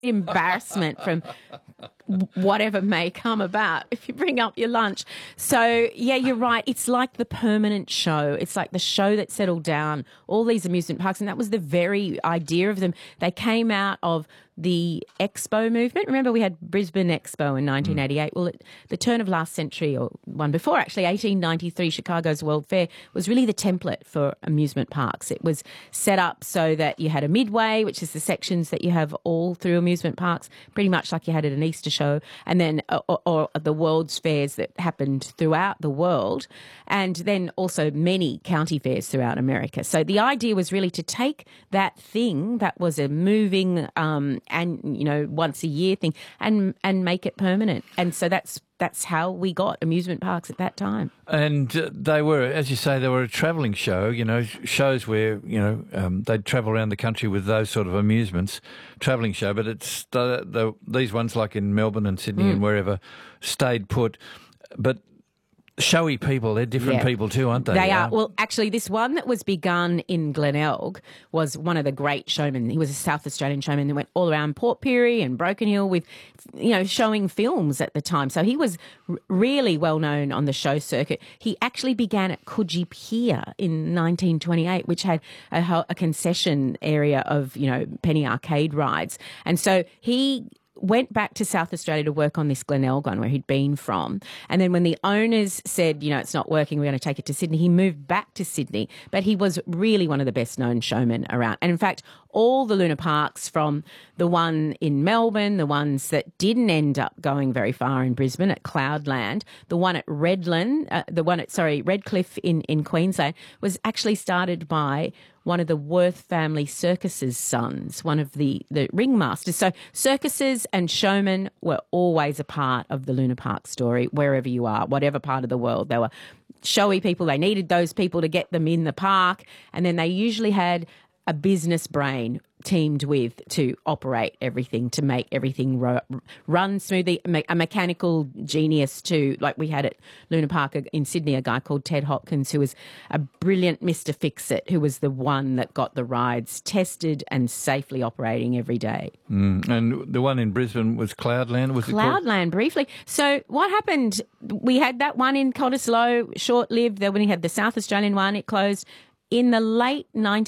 embarrassment from whatever may come about if you bring up your lunch. So, yeah, you're right. It's like the permanent show. It's like the show that settled down all these amusement parks, and that was the very idea of them. They came out of the Expo movement. Remember, we had Brisbane Expo in 1988. Well, at the turn of last century, or one before actually, 1893, Chicago's World Fair was really the template for amusement parks. It was set up so that you had a midway, which is the sections that you have all through amusement parks, pretty much like you had at an Easter show, and then or the World's Fairs that happened throughout the world, and then also many county fairs throughout America. So the idea was really to take that thing that was a moving and, you know, once a year thing and make it permanent. And so that's how we got amusement parks at that time. And they were, as you say, they were a travelling show, you know, shows where, you know, they'd travel around the country with those sort of amusements, travelling show. But it's these ones like in Melbourne and Sydney and wherever stayed put. But showy people, they're different people too, aren't they? They are. Well, actually, this one that was begun in Glenelg was one of the great showmen. He was a South Australian showman that went all around Port Pirie and Broken Hill with, you know, showing films at the time. So he was really well known on the show circuit. He actually began at Coogee Pier in 1928, which had a concession area of, you know, penny arcade rides. And so he went back to South Australia to work on this Glenelg one where he'd been from. And then when the owners said, you know, it's not working, we're going to take it to Sydney, he moved back to Sydney. But he was really one of the best known showmen around. And in fact, all the Luna Parks, from the one in Melbourne, the ones that didn't end up going very far in Brisbane at Cloudland, the one at Redcliffe in Queensland, was actually started by one of the Worth family circus's sons, one of the ringmasters. So circuses and showmen were always a part of the Luna Park story, wherever you are, whatever part of the world. They were showy people. They needed those people to get them in the park. And then they usually had a business brain teamed with to operate everything, to make everything run smoothly, a mechanical genius too. Like we had at Luna Park in Sydney, a guy called Ted Hopkins, who was a brilliant Mr. Fix-It, who was the one that got the rides tested and safely operating every day. And the one in Brisbane was Cloudland, was it called? Cloudland, briefly. So what happened, we had that one in Cottesloe, short-lived. Then when we had the South Australian one, it closed. In the late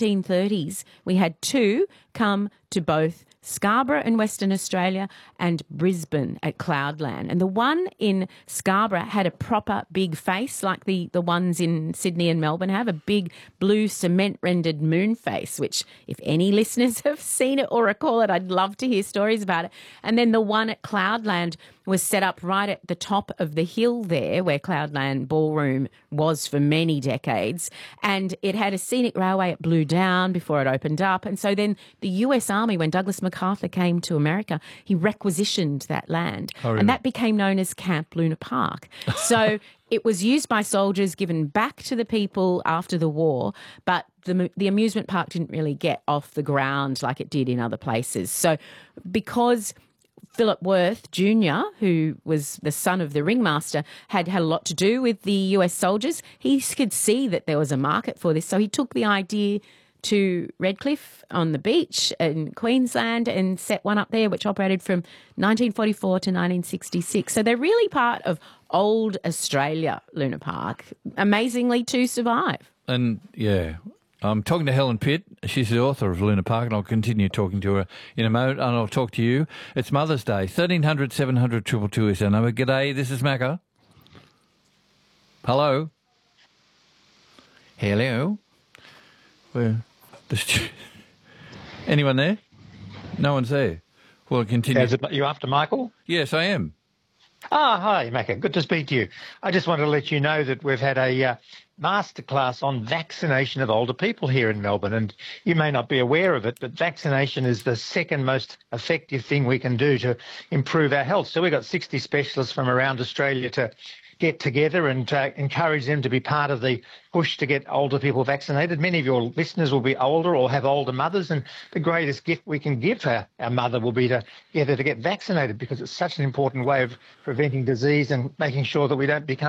1930s, we had two come to both Scarborough in Western Australia and Brisbane at Cloudland. And the one in Scarborough had a proper big face like the ones in Sydney and Melbourne have, a big blue cement-rendered moon face, which if any listeners have seen it or recall it, I'd love to hear stories about it. And then the one at Cloudland was set up right at the top of the hill there where Cloudland Ballroom was for many decades. And it had a scenic railway at Blue Down before it opened up. And so then the US Army, when Douglas MacArthur came to America, he requisitioned that land. Oh, really? And that became known as Camp Luna Park. So it was used by soldiers, given back to the people after the war, but the amusement park didn't really get off the ground like it did in other places. So because Philip Worth Jr., who was the son of the ringmaster, had a lot to do with the US soldiers, he could see that there was a market for this. So he took the idea to Redcliffe on the beach in Queensland and set one up there, which operated from 1944 to 1966. So they're really part of old Australia, Luna Park, amazingly to survive. And, yeah, I'm talking to Helen Pitt. She's the author of Luna Park, and I'll continue talking to her in a moment, and I'll talk to you. It's Mother's Day. 1300 700 222 is our number. G'day, this is Macca. Hello? Hello? Anyone there? No one's there. Well, continue. Is it you after Michael? Yes, I am. Hi, Macca. Good to speak to you. I just wanted to let you know that we've had a masterclass on vaccination of older people here in Melbourne, and you may not be aware of it, but vaccination is the second most effective thing we can do to improve our health. So we've got 60 specialists from around Australia to get together and encourage them to be part of the push to get older people vaccinated. Many of your listeners will be older or have older mothers, and the greatest gift we can give our mother will be to get her to get vaccinated, because it's such an important way of preventing disease and making sure that we don't become